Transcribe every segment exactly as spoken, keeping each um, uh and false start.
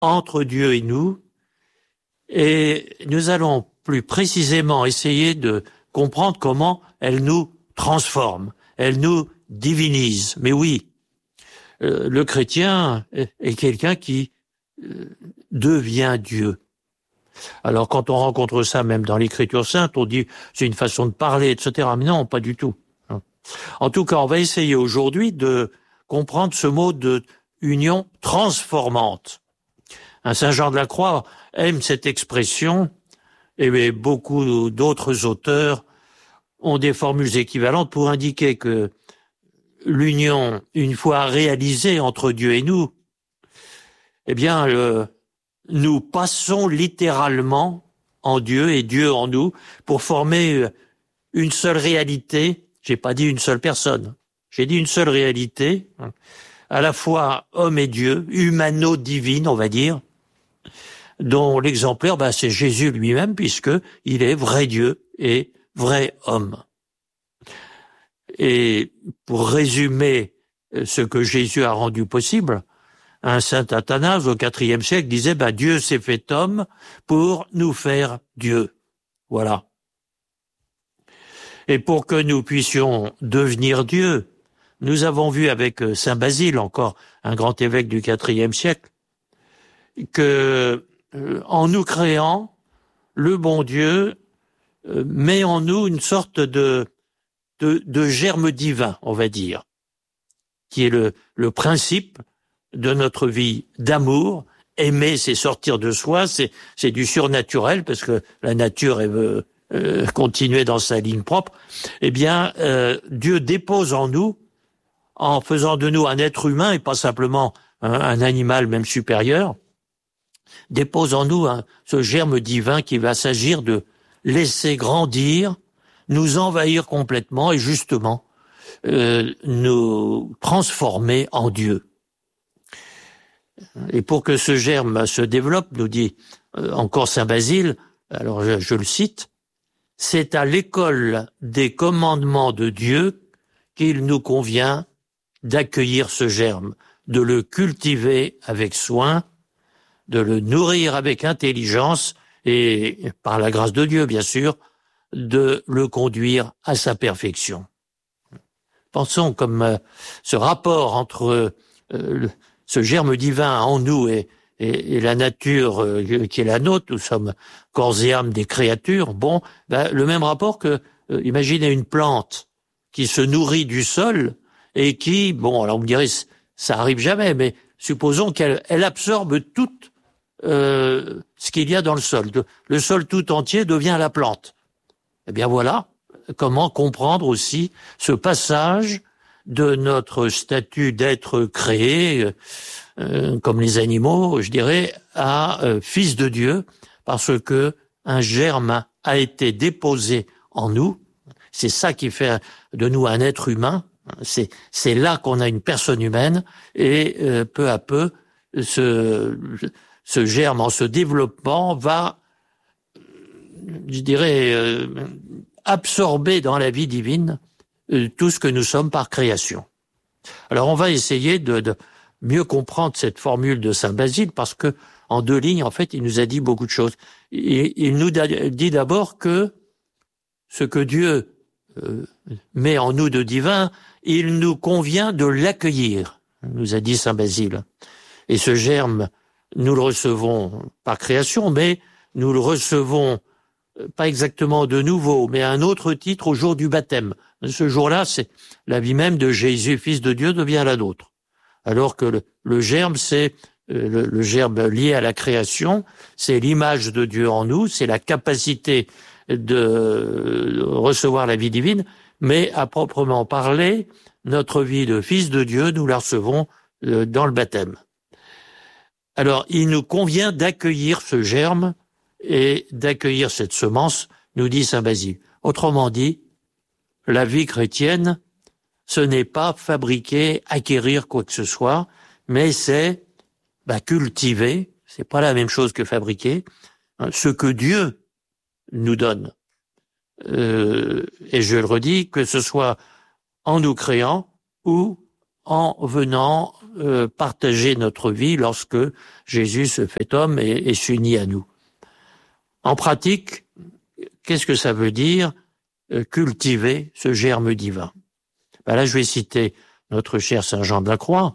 entre Dieu et nous, et nous allons plus précisément essayer de comprendre comment elle nous transforme, elle nous divinise. Mais oui, euh, le chrétien est quelqu'un qui euh, devient Dieu. Alors quand on rencontre ça même dans l'Écriture sainte, on dit c'est une façon de parler, et cetera. Mais non, pas du tout. En tout cas, on va essayer aujourd'hui de comprendre ce mot de union transformante. Un Saint Jean de la Croix aime cette expression, et beaucoup d'autres auteurs ont des formules équivalentes pour indiquer que l'union, une fois réalisée entre Dieu et nous, eh bien, le, nous passons littéralement en Dieu et Dieu en nous pour former une seule réalité. J'ai pas dit une seule personne, j'ai dit une seule réalité, à la fois homme et Dieu, humano-divine, on va dire, dont l'exemplaire, bah, c'est Jésus lui-même, puisque il est vrai Dieu et vrai homme. Et pour résumer ce que Jésus a rendu possible, un saint Athanase au quatrième siècle disait, bah, Dieu s'est fait homme pour nous faire Dieu. Voilà. Et pour que nous puissions devenir Dieu, nous avons vu avec saint Basile, encore un grand évêque du quatrième siècle, que euh, en nous créant, le bon Dieu euh, met en nous une sorte de, de, de germe divin, on va dire, qui est le, le principe de notre vie d'amour. Aimer, c'est sortir de soi, c'est, c'est du surnaturel, parce que la nature veut euh, continuer dans sa ligne propre. Eh bien, euh, Dieu dépose en nous, en faisant de nous un être humain et pas simplement un, un animal même supérieur, dépose en nous hein, ce germe divin qui va s'agir de laisser grandir, nous envahir complètement et justement euh, nous transformer en Dieu. Et pour que ce germe se développe, nous dit euh, encore saint Basile, alors je, je le cite, c'est à l'école des commandements de Dieu qu'il nous convient d'accueillir ce germe, de le cultiver avec soin, de le nourrir avec intelligence et, par la grâce de Dieu, bien sûr, de le conduire à sa perfection. Pensons comme euh, ce rapport entre euh, ce germe divin en nous et, et, et la nature euh, qui est la nôtre, nous sommes corps et âme des créatures, bon, ben, le même rapport que, euh, imaginez une plante qui se nourrit du sol et qui, bon, alors on me dirait, ça arrive jamais, mais supposons qu'elle elle absorbe tout euh, ce qu'il y a dans le sol. Le sol tout entier devient la plante. Eh bien voilà comment comprendre aussi ce passage de notre statut d'être créé, euh, comme les animaux, je dirais, à euh, fils de Dieu, parce que un germe a été déposé en nous. C'est ça qui fait de nous un être humain. C'est, c'est là qu'on a une personne humaine et euh, peu à peu, ce, ce germe en se développant va, je dirais, euh, absorber dans la vie divine euh, tout ce que nous sommes par création. Alors on va essayer de, de mieux comprendre cette formule de saint Basile parce que en deux lignes, en fait, il nous a dit beaucoup de choses. Il, il nous dit d'abord que ce que Dieu euh, met en nous de divin, il nous convient de l'accueillir, nous a dit saint Basile. Et ce germe, nous le recevons par création, mais nous le recevons pas exactement de nouveau, mais à un autre titre au jour du baptême. Ce jour-là, c'est la vie même de Jésus, Fils de Dieu, devient la nôtre. Alors que le, le germe, c'est euh, le, le germe lié à la création, c'est l'image de Dieu en nous, c'est la capacité de recevoir la vie divine, mais à proprement parler, notre vie de Fils de Dieu, nous la recevons euh, dans le baptême. Alors, il nous convient d'accueillir ce germe et d'accueillir cette semence, nous dit saint Basile. Autrement dit, la vie chrétienne, ce n'est pas fabriquer, acquérir quoi que ce soit, mais c'est bah, cultiver, c'est pas la même chose que fabriquer, hein, ce que Dieu nous donne. Euh, et je le redis, que ce soit en nous créant ou en venant euh, partager notre vie lorsque Jésus se fait homme et, et s'unit à nous. En pratique, qu'est-ce que ça veut dire euh, cultiver ce germe divin? Ben là, je vais citer notre cher Saint Jean de la Croix.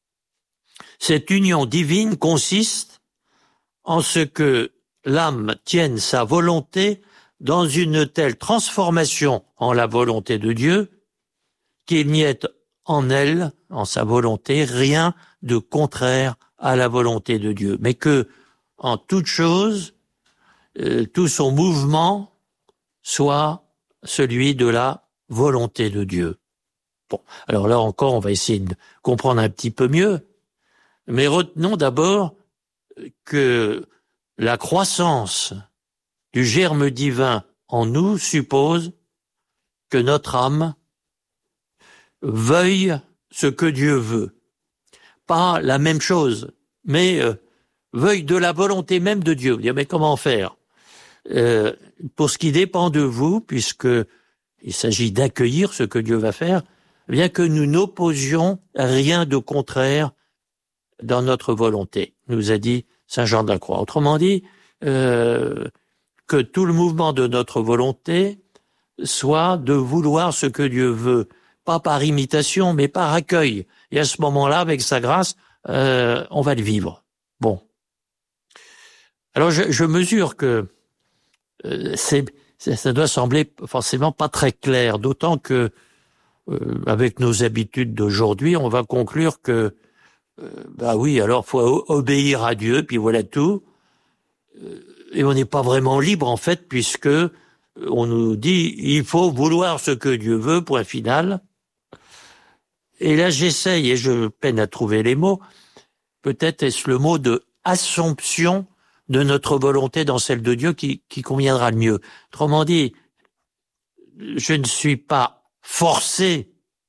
Cette union divine consiste en ce que l'âme tienne sa volonté dans une telle transformation en la volonté de Dieu qu'il n'y ait en elle, en sa volonté, rien de contraire à la volonté de Dieu, mais que, en toute chose, euh, tout son mouvement soit celui de la volonté de Dieu. Bon, alors là encore, on va essayer de comprendre un petit peu mieux, mais retenons d'abord que la croissance du germe divin en nous suppose que notre âme veuille ce que Dieu veut. Pas la même chose, mais euh, veuille de la volonté même de Dieu. Vous dire, mais comment faire euh, pour ce qui dépend de vous, puisque il s'agit d'accueillir ce que Dieu va faire, bien que nous n'opposions rien de contraire dans notre volonté, nous a dit Saint Jean de la Croix. Autrement dit, euh, que tout le mouvement de notre volonté soit de vouloir ce que Dieu veut, pas par imitation, mais par accueil. Et à ce moment-là, avec sa grâce, euh, on va le vivre. Bon. Alors, je, je mesure que euh, c'est, ça doit sembler forcément pas très clair, d'autant que, euh, avec nos habitudes d'aujourd'hui, on va conclure que, euh, bah oui, alors faut obéir à Dieu, puis voilà tout. Euh, et on n'est pas vraiment libre, en fait, puisque on nous dit il faut vouloir ce que Dieu veut, point final. Et là, j'essaye, et je peine à trouver les mots, peut-être est-ce le mot de assomption de notre volonté dans celle de Dieu qui, qui conviendra le mieux. Autrement dit, je ne suis pas forcé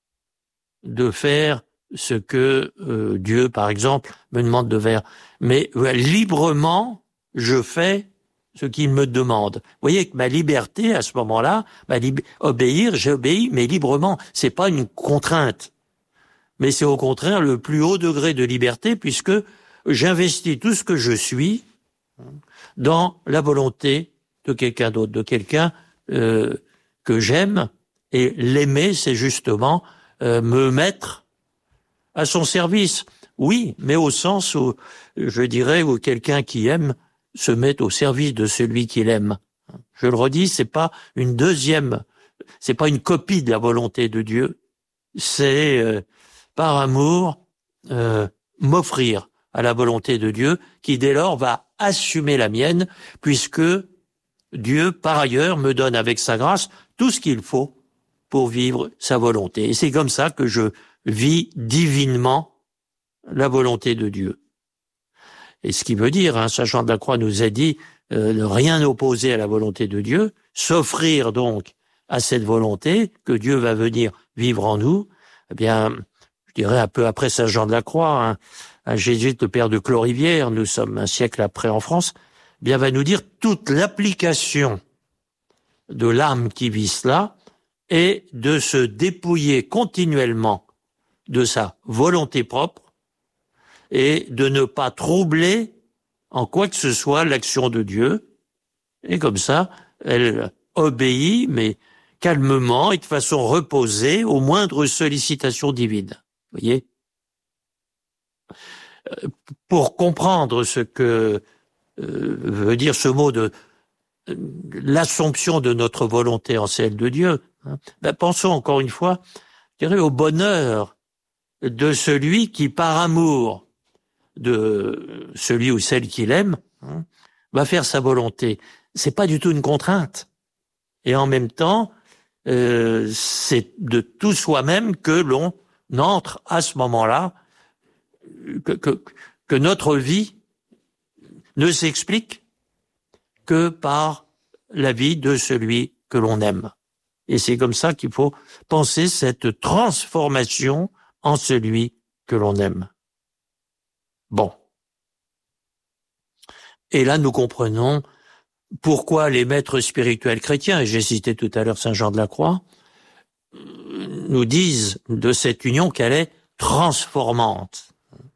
de faire ce que euh, Dieu, par exemple, me demande de faire, mais euh, librement, je fais ce qu'il me demande. Vous voyez que ma liberté, à ce moment-là, ma lib- obéir, j'obéis, mais librement. C'est pas une contrainte. Mais c'est au contraire le plus haut degré de liberté, puisque j'investis tout ce que je suis dans la volonté de quelqu'un d'autre, de quelqu'un euh, que j'aime. Et l'aimer, c'est justement euh, me mettre à son service. Oui, mais au sens où, je dirais, où quelqu'un qui aime se met au service de celui qu'il aime. Je le redis, c'est pas une deuxième, c'est pas une copie de la volonté de Dieu. C'est euh, par amour euh, m'offrir à la volonté de Dieu, qui dès lors va assumer la mienne, puisque Dieu, par ailleurs, me donne avec sa grâce tout ce qu'il faut pour vivre sa volonté. Et c'est comme ça que je vis divinement la volonté de Dieu. Et ce qui veut dire, hein, Saint Jean de la Croix nous a dit euh, ne rien opposer à la volonté de Dieu, s'offrir donc à cette volonté que Dieu va venir vivre en nous. Eh bien, je dirais un peu après Saint Jean de la Croix, hein, un jésuite, le père de Clorivière, nous sommes un siècle après en France, eh bien va nous dire toute l'application de l'âme qui vit cela est de se dépouiller continuellement de sa volonté propre et de ne pas troubler en quoi que ce soit l'action de Dieu. Et comme ça, elle obéit, mais calmement et de façon reposée aux moindres sollicitations divines. Vous voyez ? Pour comprendre ce que euh, veut dire ce mot de euh, l'assomption de notre volonté en celle de Dieu, hein, ben pensons encore une fois, je dirais, au bonheur de celui qui, par amour de celui ou celle qu'il aime, hein, va faire sa volonté. C'est pas du tout une contrainte. Et en même temps, euh, c'est de tout soi-même que l'on entre à ce moment-là, que, que, que notre vie ne s'explique que par la vie de celui que l'on aime. Et c'est comme ça qu'il faut penser cette transformation en celui que l'on aime. Bon. Et là, nous comprenons pourquoi les maîtres spirituels chrétiens, et j'ai cité tout à l'heure Saint Jean de la Croix, nous disent de cette union qu'elle est transformante.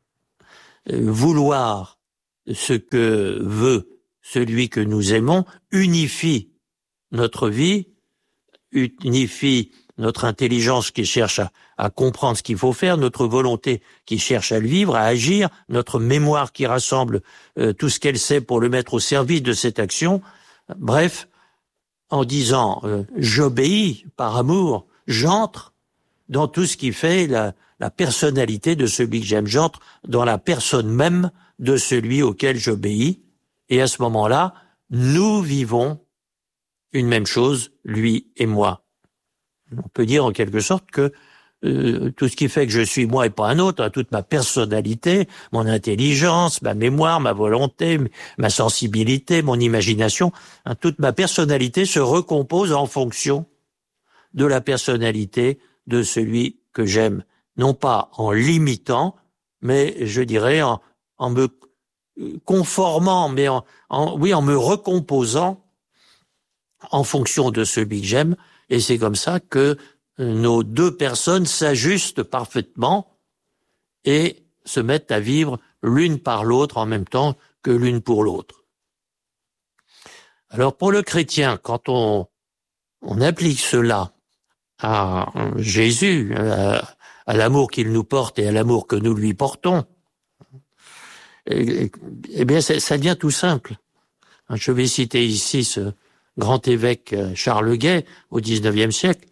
Vouloir ce que veut celui que nous aimons unifie notre vie, unifie notre intelligence qui cherche à, à comprendre ce qu'il faut faire, notre volonté qui cherche à le vivre, à agir, notre mémoire qui rassemble euh, tout ce qu'elle sait pour le mettre au service de cette action. Bref, en disant euh, j'obéis par amour, j'entre dans tout ce qui fait la, la personnalité de celui que j'aime, j'entre dans la personne même de celui auquel j'obéis, et à ce moment-là, nous vivons une même chose, lui et moi. On peut dire en quelque sorte que euh, tout ce qui fait que je suis moi et pas un autre, hein, toute ma personnalité, mon intelligence, ma mémoire, ma volonté, ma sensibilité, mon imagination, hein, toute ma personnalité se recompose en fonction de la personnalité de celui que j'aime. Non pas en l'imitant, mais je dirais en, en me conformant, mais en, en, oui, en me recomposant en fonction de celui que j'aime. Et c'est comme ça que nos deux personnes s'ajustent parfaitement et se mettent à vivre l'une par l'autre en même temps que l'une pour l'autre. Alors pour le chrétien, quand on, on applique cela à Jésus, à, à l'amour qu'il nous porte et à l'amour que nous lui portons, eh, eh bien ça devient tout simple. Je vais citer ici ce grand évêque Charles Guay au dix-neuvième siècle.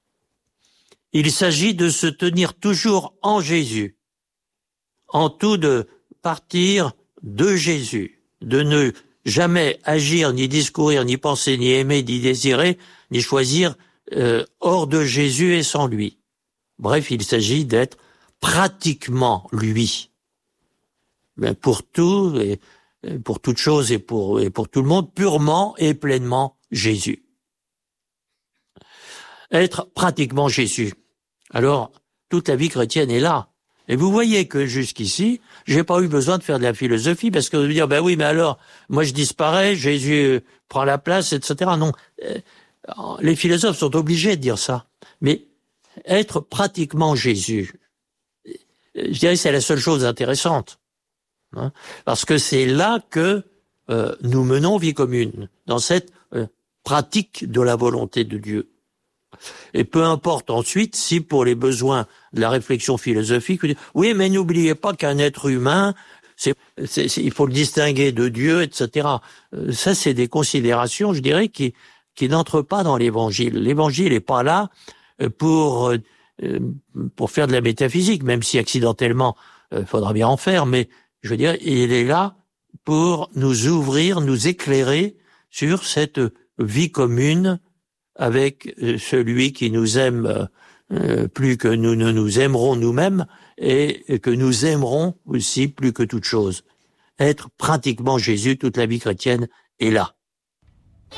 Il s'agit de se tenir toujours en Jésus, en tout de partir de Jésus, de ne jamais agir, ni discourir, ni penser, ni aimer, ni désirer, ni choisir euh, hors de Jésus et sans lui. Bref, il s'agit d'être pratiquement lui. Mais pour tout, et pour toute chose et pour, et pour tout le monde, purement et pleinement Jésus. Être pratiquement Jésus. Alors, toute la vie chrétienne est là. Et vous voyez que jusqu'ici, j'ai pas eu besoin de faire de la philosophie parce que vous dire, ben oui, mais alors, moi je disparais, Jésus prend la place, et cetera. Non. Les philosophes sont obligés de dire ça. Mais être pratiquement Jésus, je dirais que c'est la seule chose intéressante. Hein, parce que c'est là que euh, nous menons vie commune, dans cette euh, pratique de la volonté de Dieu. Et peu importe ensuite si pour les besoins de la réflexion philosophique, oui, mais n'oubliez pas qu'un être humain, c'est, c'est, c'est, il faut le distinguer de Dieu, et cetera. Euh, ça, c'est des considérations, je dirais, qui, qui n'entrent pas dans l'Évangile. L'Évangile n'est pas là pour, euh, pour faire de la métaphysique, même si accidentellement, il euh, faudra bien en faire, mais je veux dire, il est là pour nous ouvrir, nous éclairer sur cette vie commune avec celui qui nous aime euh, plus que nous ne nous aimerons nous-mêmes et que nous aimerons aussi plus que toute chose. Être pratiquement Jésus, toute la vie chrétienne est là.